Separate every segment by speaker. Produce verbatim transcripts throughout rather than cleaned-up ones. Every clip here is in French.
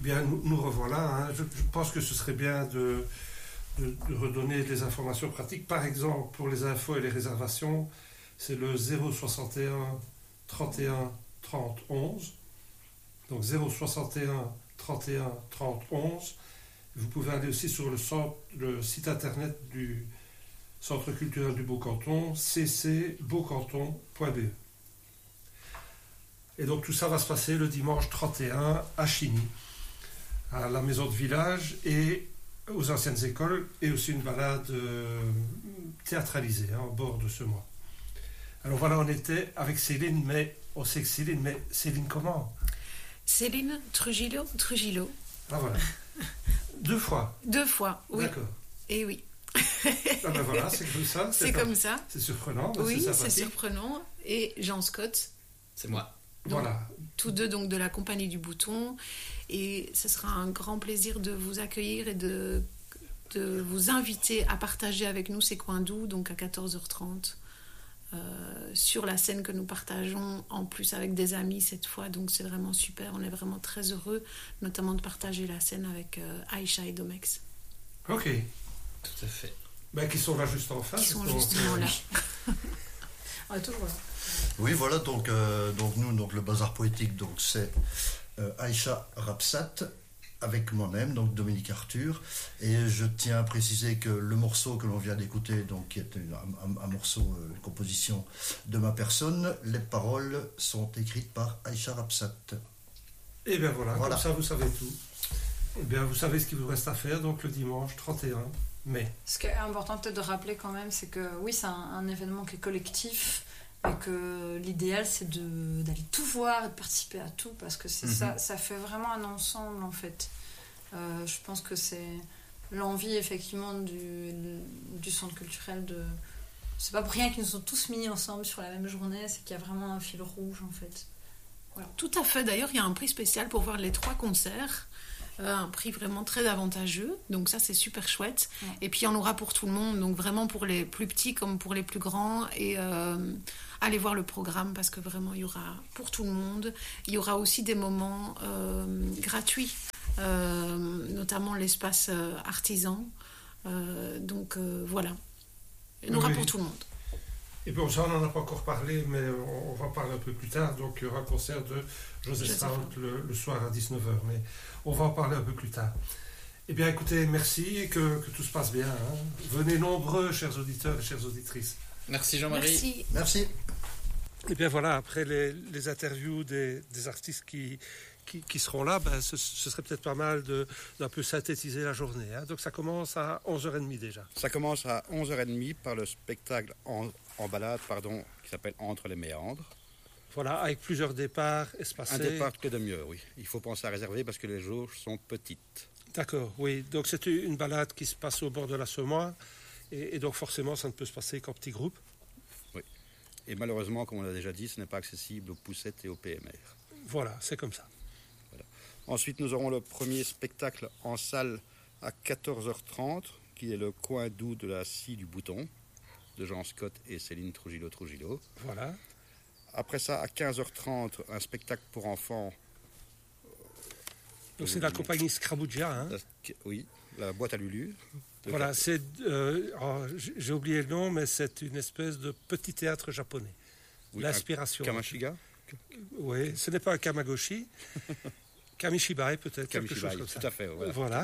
Speaker 1: Bien, nous, nous revoilà. Hein. Je, je pense que ce serait bien de, de, de redonner des informations pratiques. Par exemple, pour les infos et les réservations, c'est le zéro soixante et un trente et un trente onze. Donc zéro soixante et un trente et un trente onze. Vous pouvez aller aussi sur le, centre, le site internet du Centre culturel du Beau-Canton, c c beaucanton point b e. Et donc tout ça va se passer le dimanche trente et un à Chigny, à la maison de village et aux anciennes écoles, et aussi une balade euh, théâtralisée hein, au bord de ce mois. Alors voilà, on était avec Céline, mais on sait que Céline, mais Céline comment?
Speaker 2: Céline Trujillo, Trujillo.
Speaker 1: Ah voilà. Deux fois.
Speaker 2: Deux fois, oui.
Speaker 1: D'accord.
Speaker 2: Et oui.
Speaker 1: Ah ben voilà, c'est comme ça.
Speaker 2: C'est, c'est comme ça.
Speaker 1: C'est surprenant.
Speaker 2: Oui,
Speaker 1: c'est,
Speaker 2: c'est surprenant. Et Jean Scott.
Speaker 3: C'est moi.
Speaker 2: Donc, voilà. Tous deux donc de la Compagnie du Bouton. Et ce sera un grand plaisir de vous accueillir et de, de vous inviter à partager avec nous ces coins doux, donc à quatorze heures trente. Euh, sur la scène que nous partageons en plus avec des amis cette fois, donc c'est vraiment super, on est vraiment très heureux notamment de partager la scène avec euh, Aïcha et Domex.
Speaker 1: Ok,
Speaker 3: tout à fait.
Speaker 1: Ben, qui sont là juste en face.
Speaker 2: Qui sont justement là.
Speaker 4: Ah, tout, voilà.
Speaker 5: Oui, voilà, donc, euh, donc nous, donc, le Bazar Poétique, donc, c'est euh, Aïcha Rapsat, avec moi-même, donc Dominique Arthur, et je tiens à préciser que le morceau que l'on vient d'écouter, donc qui est une, un, un morceau, une composition de ma personne, les paroles sont écrites par Aïcha Rapsat.
Speaker 1: Et bien voilà,
Speaker 5: voilà,
Speaker 1: comme ça vous savez tout. Et bien vous savez ce qu'il vous reste à faire, donc le dimanche trente et un mai.
Speaker 4: Ce qui est important peut-être de rappeler quand même, c'est que oui, c'est un, un événement qui est collectif, et que l'idéal c'est de, d'aller tout voir et de participer à tout, parce que c'est mm-hmm. ça, ça fait vraiment un ensemble en fait. Euh, je pense que c'est l'envie effectivement du, du centre culturel de... C'est pas pour rien qu'ils nous sont tous mis ensemble sur la même journée, c'est qu'il y a vraiment un fil rouge en fait.
Speaker 2: Voilà. Tout à fait, d'ailleurs il y a un prix spécial pour voir les trois concerts. Euh, un prix vraiment très avantageux, donc ça c'est super chouette. Ouais. Et puis on aura pour tout le monde, donc vraiment pour les plus petits comme pour les plus grands, et euh, allez voir le programme parce que vraiment il y aura pour tout le monde. Il y aura aussi des moments euh, gratuits, euh, notamment l'espace euh, artisan, euh, donc euh, voilà, il y en aura oui. pour tout le monde.
Speaker 1: Et bon, ça on n'en a pas encore parlé, mais on va en parler un peu plus tard. Donc il y aura un concert de José Stout le, le soir à dix-neuf heures, mais on va en parler un peu plus tard. Eh bien écoutez, merci et que, que tout se passe bien. Hein. Venez nombreux, chers auditeurs et chères auditrices.
Speaker 3: Merci Jean-Marie.
Speaker 2: Merci.
Speaker 5: Merci.
Speaker 1: Et bien voilà, après les, les interviews des, des artistes qui, qui, qui seront là, ben, ce, ce serait peut-être pas mal de, d'un peu synthétiser la journée. Hein. Donc ça commence à onze heures trente déjà.
Speaker 6: Ça commence à onze heures trente par le spectacle en, en balade pardon, qui s'appelle Entre les méandres.
Speaker 1: Voilà, avec plusieurs départs espacés.
Speaker 6: Un départ que demi-heure, oui. Il faut penser à réserver parce que les jauges sont petites.
Speaker 1: D'accord, oui. Donc c'est une balade qui se passe au bord de la Semois. Et, et donc forcément, ça ne peut se passer qu'en petits groupes.
Speaker 6: Oui. Et malheureusement, comme on l'a déjà dit, ce n'est pas accessible aux poussettes et aux P M R.
Speaker 1: Voilà, c'est comme ça.
Speaker 6: Voilà. Ensuite, nous aurons le premier spectacle en salle à quatorze heures trente, qui est le coin doux de la scie du bouton, de Jean Scott et Céline Trujillo Trujillo.
Speaker 1: Voilà.
Speaker 6: Après ça, à quinze heures trente, un spectacle pour enfants.
Speaker 1: Donc c'est la compagnie Scrabouja, hein?
Speaker 6: La, oui, la boîte à Lulu.
Speaker 1: Voilà, c'est, euh, oh, j'ai oublié le nom, mais c'est une espèce de petit théâtre japonais.
Speaker 6: Oui,
Speaker 1: l'inspiration.
Speaker 6: Kamashiga?
Speaker 1: Oui, ce n'est pas un Kamagoshi. Kamishibai peut-être, quelque chose comme
Speaker 6: tout
Speaker 1: ça.
Speaker 6: Tout à fait, voilà.
Speaker 1: voilà.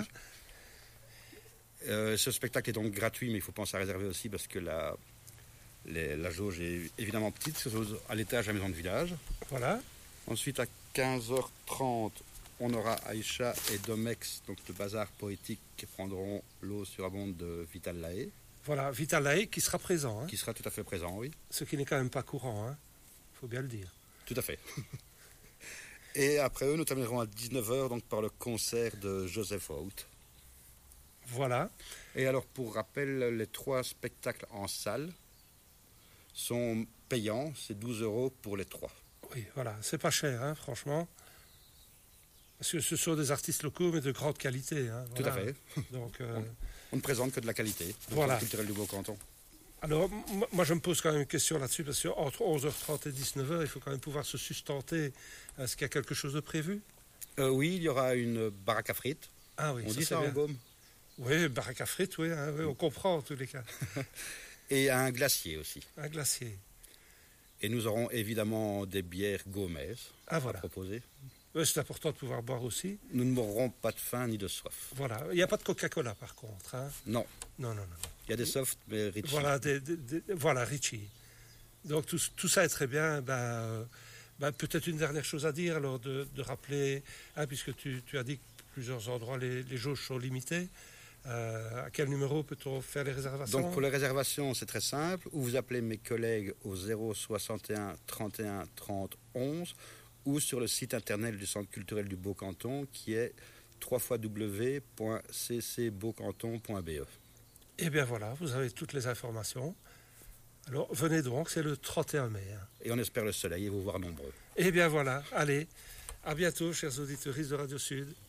Speaker 6: Euh, ce spectacle est donc gratuit, mais il faut penser à réserver aussi parce que la... Les, la jauge est évidemment petite, c'est à l'étage à la maison de village.
Speaker 1: Voilà.
Speaker 6: Ensuite, à quinze heures trente, on aura Aïcha et Domex, donc le bazar poétique, qui prendront l'eau surabonde de Vital Lae.
Speaker 1: Voilà, Vital Lae qui sera présent. Hein.
Speaker 6: Qui sera tout à fait présent, oui.
Speaker 1: Ce qui n'est quand même pas courant, il hein. faut bien le dire.
Speaker 6: Tout à fait. Et après eux, nous terminerons à dix-neuf heures donc, par le concert de Joseph Hout.
Speaker 1: Voilà.
Speaker 6: Et alors, pour rappel, les trois spectacles en salle sont payants, c'est douze euros pour les trois.
Speaker 1: Oui, voilà, c'est pas cher, hein, franchement. Parce que ce sont des artistes locaux, mais de grande qualité. Hein,
Speaker 6: Tout
Speaker 1: voilà.
Speaker 6: à fait.
Speaker 1: Donc, euh...
Speaker 6: on, on ne présente que de la qualité,
Speaker 1: voilà.
Speaker 6: Le culturel du Beau-Canton.
Speaker 1: Alors, m- moi, je me pose quand même une question là-dessus, parce qu'entre onze heures trente et dix-neuf heures, il faut quand même pouvoir se sustenter. Est-ce qu'il y a quelque chose de prévu ?
Speaker 6: Euh, oui, il y aura une baraque à frites.
Speaker 1: Ah oui,
Speaker 6: On
Speaker 1: ça,
Speaker 6: dit
Speaker 1: c'est
Speaker 6: ça en
Speaker 1: bien.
Speaker 6: Beaume.
Speaker 1: Oui, baraque à frites, oui, hein, oui, on comprend en tous les cas.
Speaker 6: Et un glacier aussi.
Speaker 1: Un glacier.
Speaker 6: Et nous aurons évidemment des bières Gomez
Speaker 1: Ah
Speaker 6: à
Speaker 1: voilà.
Speaker 6: proposer.
Speaker 1: Oui, c'est important de pouvoir boire aussi.
Speaker 6: Nous ne mourrons pas de faim ni de soif.
Speaker 1: Voilà. Il n'y a pas de Coca-Cola par contre. Hein.
Speaker 6: Non,
Speaker 1: Non, non, non. non.
Speaker 6: il y a des softs, mais Richie.
Speaker 1: Voilà, des, des, des- voilà, Richie. Donc tout, tout ça est très bien. Ben, euh, ben, peut-être une dernière chose à dire, alors de, de rappeler, hein, puisque tu, tu as dit que plusieurs endroits les, les jauges sont limitées. Euh, à quel numéro peut-on faire les réservations?
Speaker 6: Donc pour les réservations, c'est très simple. Ou vous appelez mes collègues au zéro soixante et un trente et un trente onze ou sur le site internet du Centre culturel du Beau-Canton qui est w w w point c c beaucanton point b e.
Speaker 1: Eh bien voilà, vous avez toutes les informations. Alors venez donc, c'est le trente et un mai. Hein.
Speaker 6: Et on espère le soleil et vous voir nombreux.
Speaker 1: Eh bien voilà, allez, à bientôt chers auditeurs de Radio Sud.